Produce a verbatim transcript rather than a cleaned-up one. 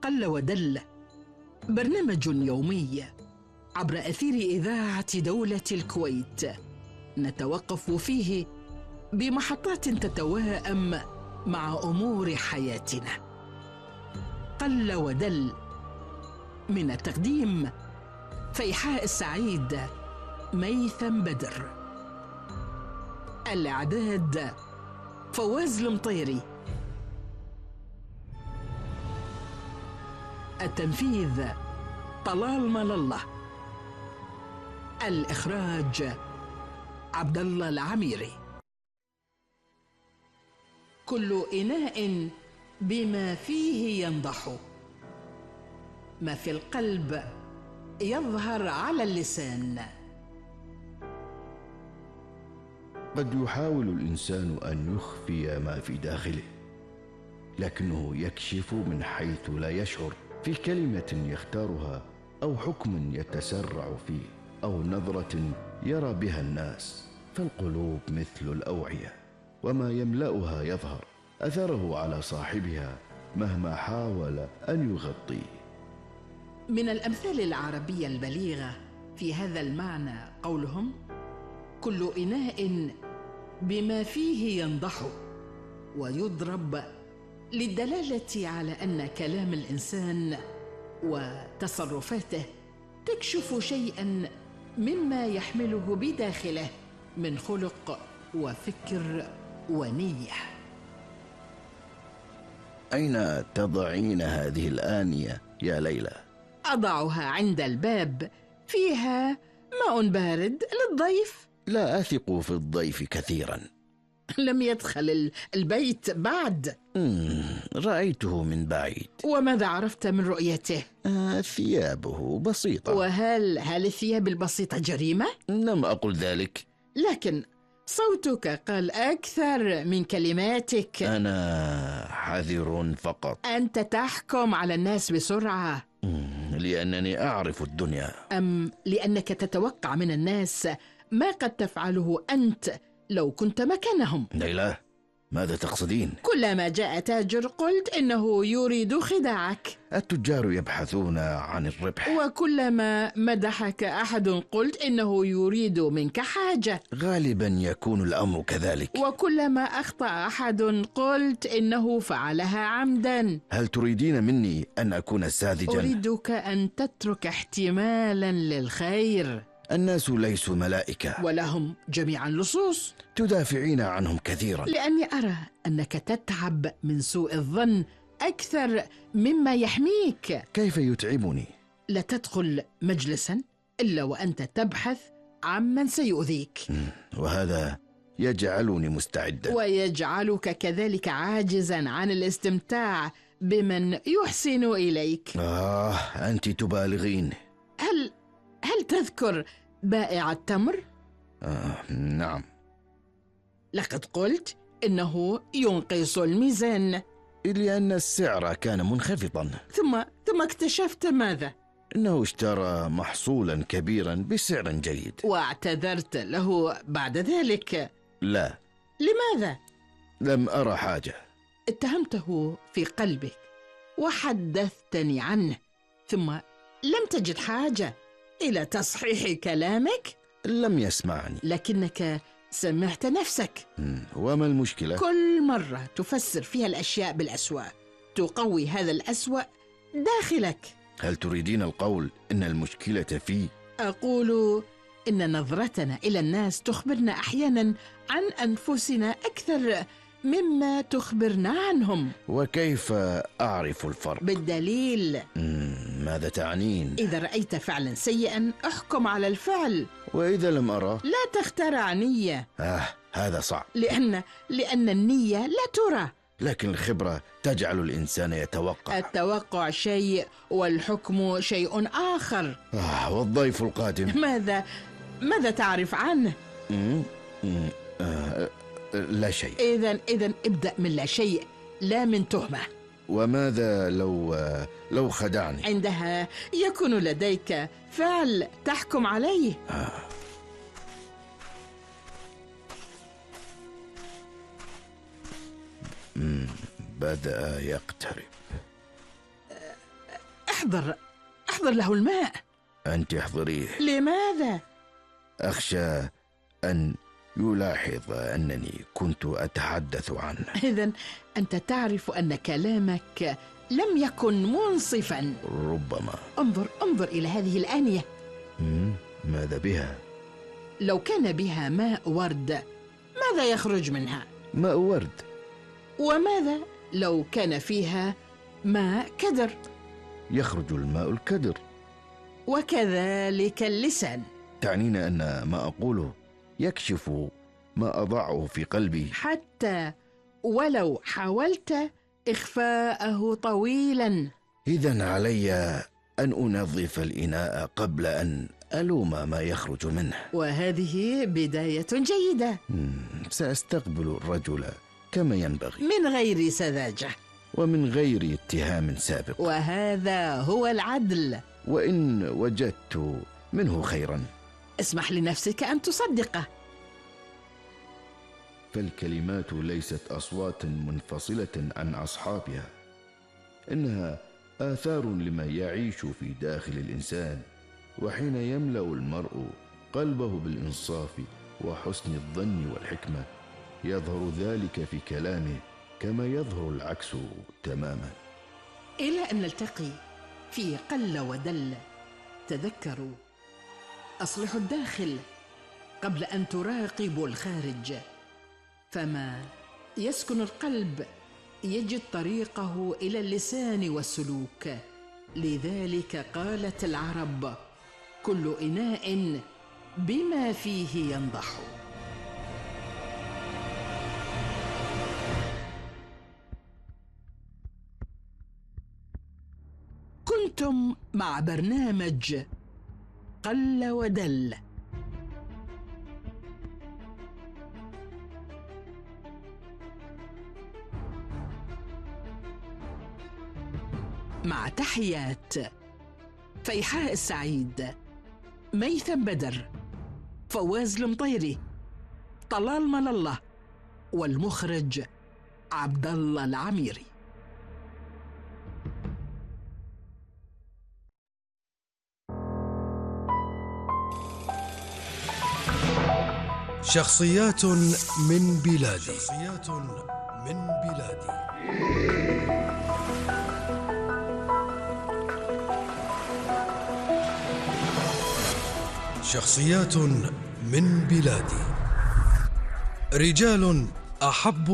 قل ودل، برنامج يومي عبر أثير إذاعة دولة الكويت، نتوقف فيه بمحطات تتواءم مع أمور حياتنا. قل ودل، من التقديم فيحاء السعيد، ميثم بدر. الإعداد فواز المطيري. التنفيذ طلال مال الله. الإخراج عبد الله العميري. كل إناء بما فيه ينضح، ما في القلب يظهر على اللسان. قد يحاول الإنسان أن يخفي ما في داخله، لكنه يكشف من حيث لا يشعر، في كلمة يختارها أو حكم يتسرع فيه أو نظرة يرى بها الناس. فالقلوب مثل الأوعية، وما يملأها يظهر أثره على صاحبها مهما حاول أن يغطيه. من الأمثال العربية البليغة في هذا المعنى قولهم: كل إناء بما فيه ينضح، ويضرب للدلالة على أن كلام الإنسان وتصرفاته تكشف شيئا مما يحمله بداخله من خلق وفكر ونية. أين تضعين هذه الآنية يا ليلى؟ أضعها عند الباب، فيها ماء بارد للضيف. لا أثق في الضيف كثيرا. لم يدخل البيت بعد. رأيته من بعيد. وماذا عرفت من رؤيته؟ آه ثيابه بسيطة. وهل هل الثياب البسيطة جريمة؟ لم أقل ذلك، لكن صوتك قال أكثر من كلماتك. أنا حذر فقط. أنت تحكم على الناس بسرعة. لأنني أعرف الدنيا، أم لأنك تتوقع من الناس ما قد تفعله أنت لو كنت مكانهم؟ ليلى، ماذا تقصدين؟ كلما جاء تاجر قلت إنه يريد خداعك. التجار يبحثون عن الربح. وكلما مدحك أحد قلت إنه يريد منك حاجة. غالبا يكون الأمر كذلك. وكلما أخطأ أحد قلت إنه فعلها عمدا. هل تريدين مني أن أكون ساذجا؟ أريدك أن تترك احتمالا للخير. الناس ليسوا ملائكة، ولهم جميعا لصوص. تدافعين عنهم كثيرا. لأني أرى أنك تتعب من سوء الظن أكثر مما يحميك. كيف يتعبني؟ لا تدخل مجلسا إلا وأنت تبحث عمن سيؤذيك، وهذا يجعلني مستعدا، ويجعلك كذلك عاجزا عن الاستمتاع بمن يحسن إليك. آه أنت تبالغين. هل هل تذكر بائع التمر؟ آه نعم. لقد قلت إنه ينقص الميزان، لأن السعر كان منخفضا. ثم ثم اكتشفت ماذا؟ إنه اشترى محصولا كبيرا بسعر جيد. واعتذرت له بعد ذلك؟ لا. لماذا؟ لم أرى حاجة. اتهمته في قلبك وحدثتني عنه، ثم لم تجد حاجة إلى تصحيح كلامك؟ لم يسمعني. لكنك سمعت نفسك. وما المشكلة؟ كل مرة تفسر فيها الأشياء بالأسوأ، تقوي هذا الأسوأ داخلك. هل تريدين القول إن المشكلة في؟ أقول إن نظرتنا إلى الناس تخبرنا أحيانا عن أنفسنا أكثر مما تخبرنا عنهم. وكيف أعرف الفرق؟ بالدليل. ماذا تعنين؟ إذا رأيت فعلا سيئا احكم على الفعل، وإذا لم أرى لا تخترع نية. آه هذا صعب، لأن لأن النية لا ترى، لكن الخبرة تجعل الإنسان يتوقع. التوقع شيء والحكم شيء آخر. آه والضيف القادم ماذا ماذا تعرف عنه؟ مم. مم. آه لا شيء. إذن إذن ابدأ من لا شيء، لا من تهمة. وماذا لو لو خدعني؟ عندها يكون لديك فعل تحكم عليه. آه. بدأ يقترب. احضر احضر له الماء. أنت احضريه. لماذا؟ أخشى أن يلاحظ أنني كنت أتحدث عنه. إذن أنت تعرف أن كلامك لم يكن منصفا. ربما. انظر انظر إلى هذه الآنية. ماذا بها؟ لو كان بها ماء ورد ماذا يخرج منها؟ ماء ورد. وماذا لو كان فيها ماء كدر؟ يخرج الماء الكدر. وكذلك اللسان. تعنين أن ما أقوله يكشف ما أضعه في قلبي؟ حتى ولو حاولت إخفاءه طويلا. إذن علي أن أنظف الإناء قبل أن ألوم ما يخرج منه. وهذه بداية جيدة. سأستقبل الرجل كما ينبغي، من غير سذاجة ومن غير اتهام سابق، وهذا هو العدل. وإن وجدت منه خيرا اسمح لنفسك أن تصدقه. فالكلمات ليست أصوات منفصلة عن أصحابها، إنها آثار لما يعيش في داخل الإنسان. وحين يملأ المرء قلبه بالإنصاف وحسن الظن والحكمة يظهر ذلك في كلامه كما يظهر العكس تماما. إلى أن نلتقي في قل ودل. تذكروا، أصلحوا الداخل قبل أن تراقبوا الخارج. فما يسكن القلب يجد طريقه إلى اللسان والسلوك. لذلك قالت العرب: كل إناء بما فيه ينضح. كنتم مع برنامج قل ودل. مع تحيات فيحاء السعيد، ميثم بدر، فواز المطيري، طلال مال الله، والمخرج عبد الله العميري. شخصيات من بلادي. شخصيات من بلادي. شخصيات من بلادي. رجال أحب